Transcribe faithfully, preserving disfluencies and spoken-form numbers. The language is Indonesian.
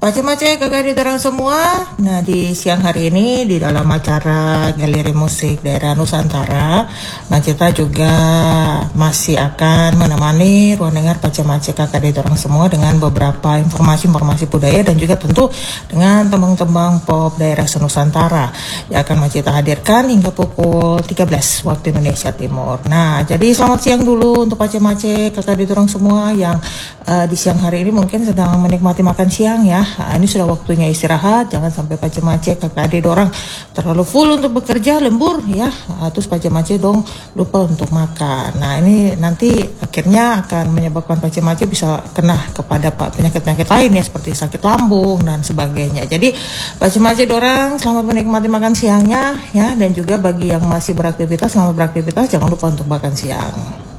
Pace-mace kakak di terang semua. Nah, di siang hari ini di dalam acara Galeri Musik Daerah Nusantara, Macita juga masih akan menemani ruang dengar Pace-mace kakak di terang semua dengan beberapa informasi-informasi budaya dan juga tentu dengan tembang-tembang pop daerah Nusantara yang akan Macita hadirkan hingga pukul tiga belas waktu Indonesia Timur. Nah, jadi selamat siang dulu untuk Pace-mace kakak di terang semua yang uh, di siang hari ini mungkin sedang menikmati makan siang ya. Nah, ini sudah waktunya istirahat, jangan sampai pace-mace kakak adik orang terlalu full untuk bekerja, lembur ya, nah, terus pace-mace dong lupa untuk makan. Nah, ini nanti akhirnya akan menyebabkan pace-mace bisa kena kepada penyakit-penyakit lain ya, seperti sakit lambung dan sebagainya. Jadi pace-mace orang selamat menikmati makan siangnya ya, dan juga bagi yang masih beraktivitas, selamat beraktivitas, jangan lupa untuk makan siang.